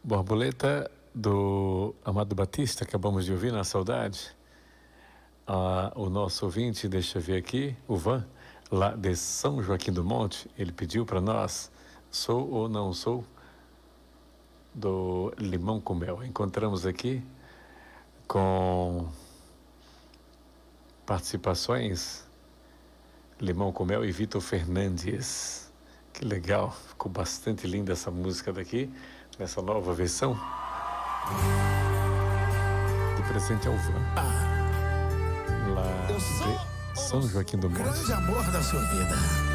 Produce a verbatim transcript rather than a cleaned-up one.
Borboleta do Amado Batista, acabamos de ouvir na Saudade. Ah, o nosso ouvinte, deixa eu ver aqui, o Van, lá de São Joaquim do Monte, ele pediu para nós, Sou ou Não Sou, do Limão com Mel. Encontramos aqui com participações Limão com Mel e Vitor Fernandes. Que legal, ficou bastante linda essa música daqui, nessa nova versão. De presente ao Van, lá de São Joaquim do Monte. Grande amor da sua vida.